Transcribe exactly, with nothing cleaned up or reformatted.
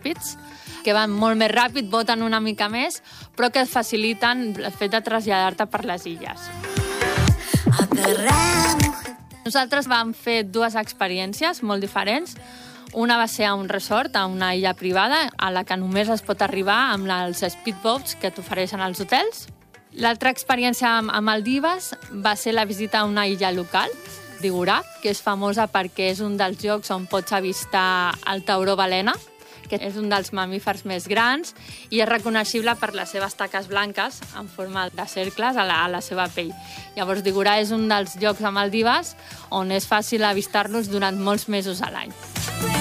ràpids, que van molt més ràpid, boten una mica més, però que et faciliten el fet de traslladar-te per les illes. Nosaltres vam fer dues experiències molt diferents. Una va ser a un resort, a una illa privada, a la que només es pot arribar amb els speedboats que t'ofereixen als hotels. L'altra experiència a Maldives va ser la visita a una illa local, Digorà, que és famosa perquè és un dels llocs on pots avistar el tauró balena, que és un dels mamífers més grans i és reconeixible per les seves taques blanques en forma de cercles a la, a la seva pell. Llavors, Digorà és un dels llocs a Maldives on és fàcil avistar-los durant molts mesos a l'any.